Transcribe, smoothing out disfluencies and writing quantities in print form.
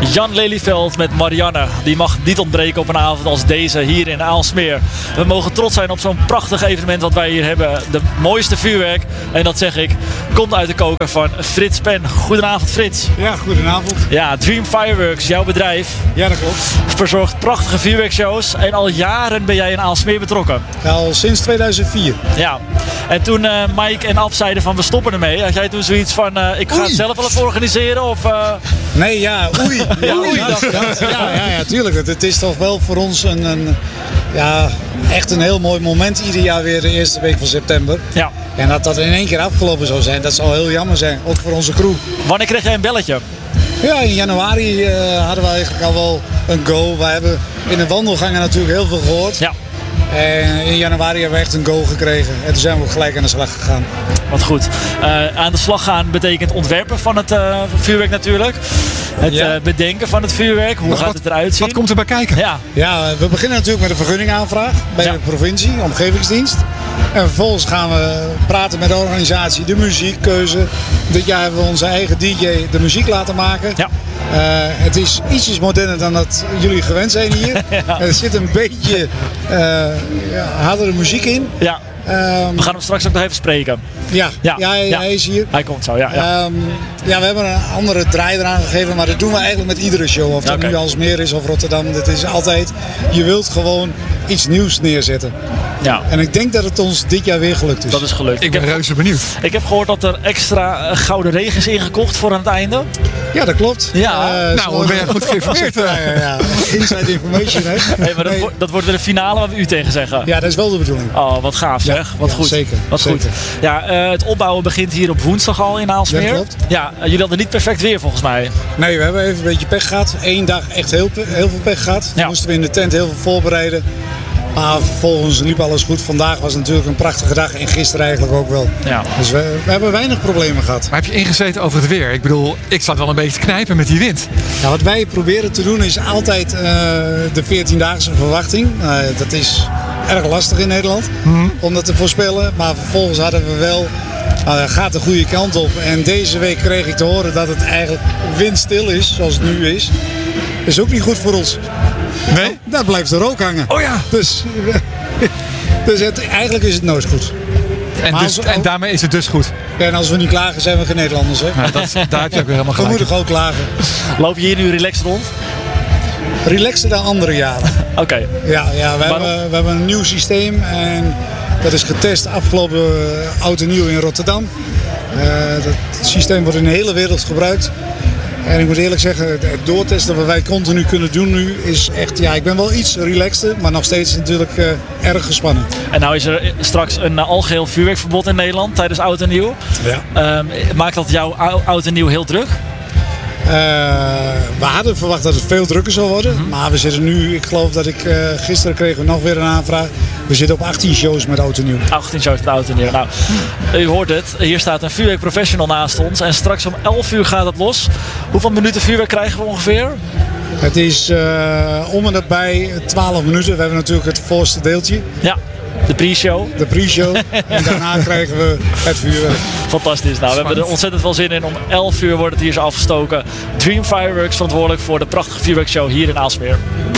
Jan Lelyveld met Marianne. Die mag niet ontbreken op een avond als deze hier in Aalsmeer. We mogen trots zijn op zo'n prachtig evenement wat wij hier hebben. De mooiste vuurwerk. En dat zeg ik, komt uit de koker van Frits Pen. Goedenavond Frits. Ja, goedenavond. Ja, Dream Fireworks, jouw bedrijf. Ja, dat klopt. Verzorgt prachtige vuurwerkshows. En al jaren ben jij in Aalsmeer betrokken. Ja, al sinds 2004. Ja. En toen Mike en Ab zeiden van we stoppen ermee. Had jij toen zoiets van ik ga het zelf wel even organiseren? Of, Nee, ja, oei. Ja, oei. Ja, tuurlijk. Het is toch wel voor ons echt een heel mooi moment. Ieder jaar weer de eerste week van september. Ja. En dat dat in één keer afgelopen zou zijn, dat zou heel jammer zijn. Ook voor onze crew. Wanneer kreeg jij een belletje? Ja, in januari hadden we eigenlijk al wel een go. We hebben in de wandelgangen natuurlijk heel veel gehoord. Ja. En in januari hebben we echt een go gekregen. En toen zijn we ook gelijk aan de slag gegaan. Wat goed. Aan de slag gaan betekent ontwerpen van het vuurwerk natuurlijk. Het bedenken van het vuurwerk. Hoe gaat het eruit zien? Wat komt er bij kijken? Ja, we beginnen natuurlijk met een vergunningaanvraag bij de provincie, omgevingsdienst. En vervolgens gaan we praten met de organisatie, de muziekkeuze. Dit jaar hebben we onze eigen DJ de muziek laten maken. Ja. Het is ietsjes moderner dan dat jullie gewend zijn hier. Er zit een beetje hardere muziek in. Ja. We gaan hem straks ook nog even spreken. Hij is hier. Hij komt zo, ja. We hebben een andere draai eraan gegeven, maar dat doen we eigenlijk met iedere show. Of dat nu Aalsmeer is of Rotterdam. Dat is altijd, je wilt gewoon iets nieuws neerzetten. Ja. En ik denk dat het ons dit jaar weer gelukt is. Dat is gelukt. Ik ben reuze benieuwd. Ik heb gehoord dat er extra gouden regen is ingekocht voor aan het einde. Ja, dat klopt. Ja. Nou, ben je goed geïnformeerd. Ja. Inside information, hè? Hey, maar dat wordt weer de finale waar we u tegen zeggen. Ja, dat is wel de bedoeling. Oh, wat gaaf zeg. Wat goed. Zeker. Wat goed. Ja, het opbouwen begint hier op woensdag al in Aalsmeer. Ja, klopt. Ja, jullie hadden niet perfect weer volgens mij. Nee, we hebben even een beetje pech gehad. Eén dag echt heel veel pech gehad. Toen moesten we in de tent heel veel voorbereiden. Maar vervolgens liep alles goed. Vandaag was natuurlijk een prachtige dag en gisteren eigenlijk ook wel. Ja. Dus we hebben weinig problemen gehad. Maar heb je ingezeten over het weer? Ik bedoel, ik zat wel een beetje te knijpen met die wind. Ja, wat wij proberen te doen is altijd de 14-daagse verwachting. Dat is erg lastig in Nederland om dat te voorspellen. Maar vervolgens hadden we wel, gaat de goede kant op. En deze week kreeg ik te horen dat het eigenlijk windstil is, zoals het nu is. Dat is ook niet goed voor ons. Nee? Daar blijft de rook hangen. Oh ja. Dus eigenlijk is het nooit goed. En daarmee is het dus goed. Ja, en als we niet klagen, zijn we geen Nederlanders. Hè? Ja, daar heb je ook weer helemaal gelijk. We moeten gewoon klagen. Loop je hier nu relaxed rond? Relaxer dan andere jaren. Oké. Ja, we hebben een nieuw systeem. En dat is getest afgelopen oud en nieuw in Rotterdam. Dat systeem wordt in de hele wereld gebruikt. En ik moet eerlijk zeggen, het doortesten wat wij continu kunnen doen nu is echt, ik ben wel iets relaxter, maar nog steeds natuurlijk erg gespannen. En nou is er straks een algeheel vuurwerkverbod in Nederland tijdens oud en nieuw. Ja. Maakt dat jouw oud en nieuw heel druk? We hadden verwacht dat het veel drukker zou worden. Maar we zitten nu, ik geloof dat gisteren kregen we nog weer een aanvraag. We zitten op 18 shows met oud en nieuw. 18 shows met oud en nieuw. Nou, u hoort het. Hier staat een vuurwerkprofessional naast ons. En straks om 11 uur gaat het los. Hoeveel minuten vuurwerk krijgen we ongeveer? Het is om en nabij 12 minuten. We hebben natuurlijk het voorste deeltje. Ja. De pre-show. De pre-show. En daarna krijgen we het vuurwerk. Fantastisch. Nou, we hebben er ontzettend veel zin in. Om 11 uur wordt het hier zo afgestoken. Dream Fireworks verantwoordelijk voor de prachtige vuurwerkshow hier in Aalsmeer.